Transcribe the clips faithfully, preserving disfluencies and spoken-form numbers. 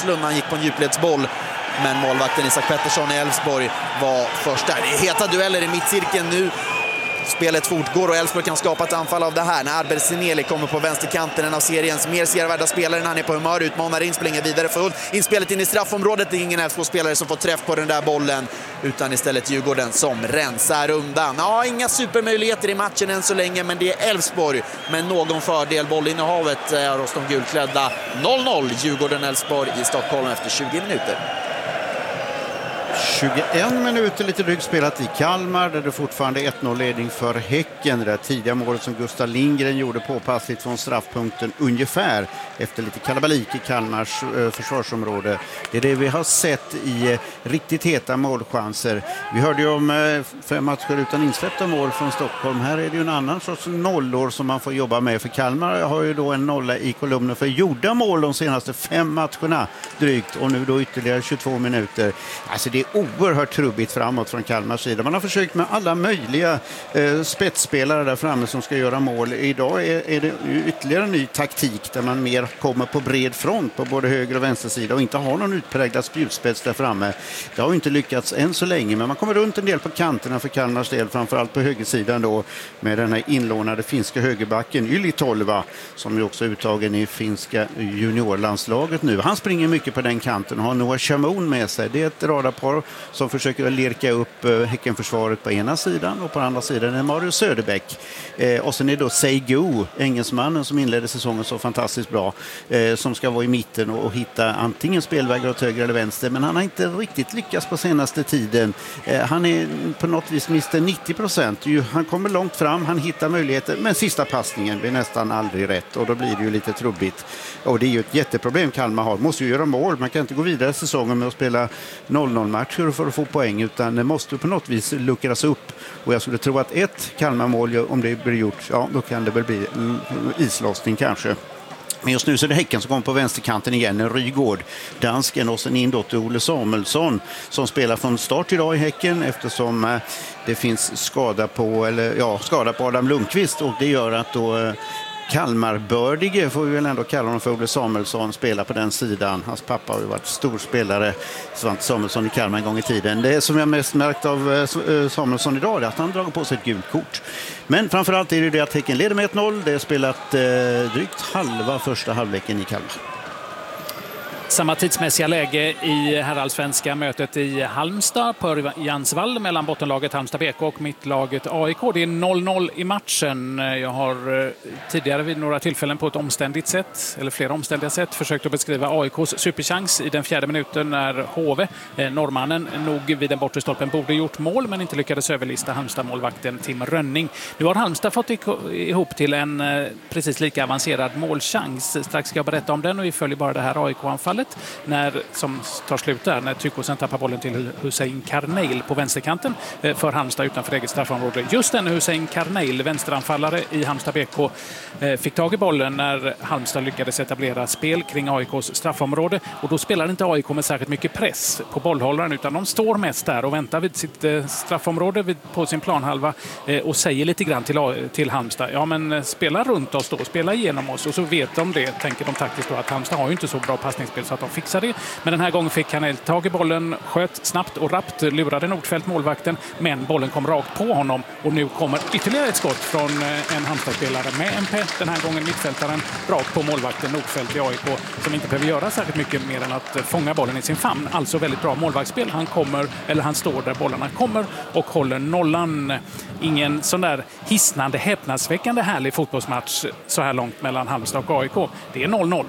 Forslund. Han gick på en djupledsboll. Men målvakten Isak Pettersson i Elfsborg var först där. Det är heta dueller i mittcirkeln nu. Spelet fortgår och Elfsborg kan skapa ett anfall av det här. När Arber Sineli kommer på vänsterkanten, en av seriens mer servärda spelare när han är på humör, utmanar in, springer vidare fullt. Inspelet in i straffområdet, det är ingen Elfsborg-spelare som får träff på den där bollen, utan istället Djurgården som rensar undan. Ja, inga supermöjligheter i matchen än så länge, men det är Elfsborg med någon fördel. Bollinnehavet är hos de gulklädda. noll noll Djurgården-Elfsborg i Stockholm efter tjugo minuter. tjugoen minuter lite drygt spelat i Kalmar, där det fortfarande är ett noll-ledning för Häcken. Det där tidiga målet som Gustav Lindgren gjorde påpassligt från straffpunkten ungefär efter lite kalabalik i Kalmars eh, försvarsområde. Det är det vi har sett i eh, riktigt heta målchanser. Vi hörde ju om eh, fem matcher utan insläppta mål från Stockholm. Här är det ju en annan sorts nollor som man får jobba med, för Kalmar har ju då en nolla i kolumnen för gjorda mål de senaste fem matcherna drygt, och nu då ytterligare tjugotvå minuter. Alltså det är oerhört trubbigt framåt från Kalmars sida. Man har försökt med alla möjliga eh, spetsspelare där framme som ska göra mål. Idag är, är det ytterligare en ny taktik där man mer kommer på bred front på både höger och vänster sida och inte har någon utpräglad spjutspets där framme. Det har ju inte lyckats än så länge, men man kommer runt en del på kanterna för Kalmars del, framförallt på högersidan då, med den här inlånade finska högerbacken Yli Tolva, som ju också är uttagen i finska juniorlandslaget nu. Han springer mycket på den kanten och har Noah Chamon med sig. Det är ett radarpar som försöker lirka upp eh, Häckenförsvaret på ena sidan, och på andra sidan är Mario Söderbäck. Eh, och sen är då Seigo, engelsmannen som inledde säsongen så fantastiskt bra, eh, som ska vara i mitten och, och hitta antingen spelvägar åt höger eller vänster, men han har inte riktigt lyckats på senaste tiden. Eh, han är på något vis mister nittio procent. Han kommer långt fram, han hittar möjligheter, men sista passningen blir nästan aldrig rätt, och då blir det ju lite trubbigt. Och det är ju ett jätteproblem Kalmar har. Måste ju göra mål. Man kan inte gå vidare säsongen med att spela noll noll-matcher för att få poäng, utan det måste på något vis luckras upp. Och jag skulle tro att ett Kalmar-mål, om det blir gjort, ja, då kan det väl bli islossning kanske. Men just nu så är det Häcken som kommer på vänsterkanten igen, Rygård, dansken, och sen in då till Ole Samuelsson som spelar från start idag i Häcken, eftersom eh, det finns skada på, eller ja, skada på Adam Lundqvist, och det gör att då eh, Kalmarbördige, får vi väl ändå kalla honom för, Ole Samuelsson, spelar på den sidan. Hans pappa har ju varit stor spelare, Svante Samuelsson, i Kalmar en gång i tiden. Det som jag mest märkt av Samuelsson idag är att han drar på sig ett gult kort. Men framförallt är det det att Häcken leder med ett noll. Det är spelat eh, drygt halva första halvleken i Kalmar. Samma tidsmässiga läge i herrallsvenska mötet i Halmstad på Jansvall mellan bottenlaget Halmstad B K och mittlaget A I K. Det är noll noll i matchen. Jag har tidigare vid några tillfällen på ett omständigt sätt, eller flera omständiga sätt, försökt att beskriva A I Ks superchans i den fjärde minuten när H V, norrmannen, nog vid den bortre stolpen borde gjort mål men inte lyckades överlista Halmstad-målvakten Tim Rönning. Nu har Halmstad fått ihop till en precis lika avancerad målchans. Strax ska jag berätta om den, och vi följer bara det här A I K-anfallet när, som tar slut där, när Tykosen tappar bollen till Hussein Karneil på vänsterkanten för Halmstad utanför eget straffområde. Just den Hussein Karneil, vänsteranfallare i Halmstad B K, fick tag i bollen när Halmstad lyckades etablera spel kring A I Ks straffområde, och då spelar inte A I K med särskilt mycket press på bollhållaren, utan de står mest där och väntar vid sitt straffområde på sin planhalva och säger lite grann till, till Halmstad, ja men spela runt oss då, spela igenom oss, och så vet de det, tänker de taktiskt då, att Halmstad har ju inte så bra passningsspel så att de fixar det. Men den här gången fick Karneil tag i bollen, sköt snabbt och rappt, lurade Nordfeldt målvakten, men bollen kom rakt på honom, och nu kommer ytterligare ett skott från en Halmstad-spelare med M P, den här gången mittfältaren, rakt på målvakten Nordfeldt i A I K, som inte behöver göra särskilt mycket mer än att fånga bollen i sin famn. Alltså väldigt bra målvaktsspel. Han kommer, eller han står där bollarna kommer och håller nollan. Ingen sån där hisnande, häpnadsväckande härlig fotbollsmatch så här långt mellan Halmstad och A I K. Det är noll noll.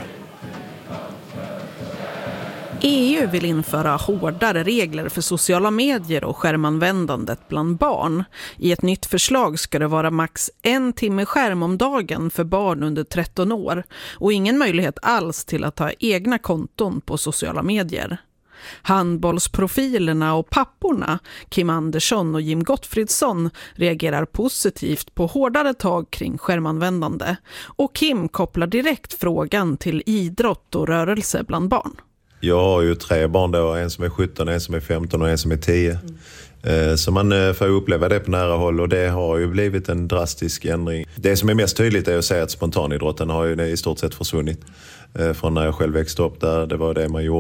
E U vill införa hårdare regler för sociala medier och skärmanvändandet bland barn. I ett nytt förslag ska det vara max en timme skärm om dagen för barn under tretton år och ingen möjlighet alls till att ha egna konton på sociala medier. Handbollsprofilerna och papporna, Kim Andersson och Jim Gottfridsson, reagerar positivt på hårdare tag kring skärmanvändande. Och Kim kopplar direkt frågan till idrott och rörelse bland barn. Jag har ju tre barn då, en som är sjutton, en som är femton och en som är tio. Mm. Så man får uppleva det på nära håll, och det har ju blivit en drastisk ändring. Det som är mest tydligt är att säga att spontanidrotten har ju i stort sett försvunnit. Från när jag själv växte upp där, det var det man gjorde.